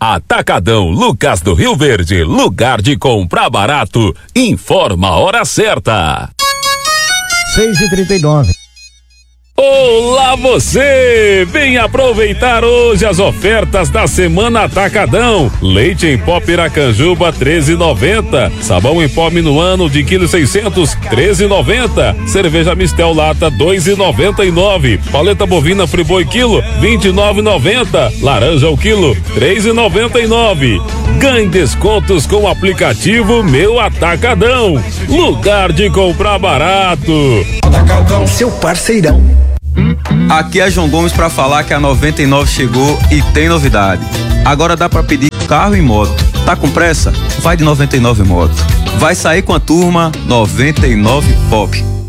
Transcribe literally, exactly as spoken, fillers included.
Atacadão Lucas do Rio Verde, lugar de comprar barato. Informa a hora certa. seis e trinta e nove. Olá você! Vem aproveitar hoje as ofertas da Semana Atacadão. Leite em pó Piracanjuba treze e noventa. Sabão em pó Minuano de quilo seiscentos treze e noventa. Cerveja Mistel Lata dois e noventa e nove. Paleta bovina Friboi quilo vinte e nove e noventa. Laranja ao quilo três e noventa e nove. Ganhe descontos com o aplicativo Meu Atacadão. Lugar de comprar barato. Atacadão, seu parceirão. Aqui é João Gomes para falar que a noventa e nove chegou e tem novidade. Agora dá para pedir carro e moto. Tá com pressa? Vai de noventa e nove Moto. Vai sair com a turma noventa e nove Pop.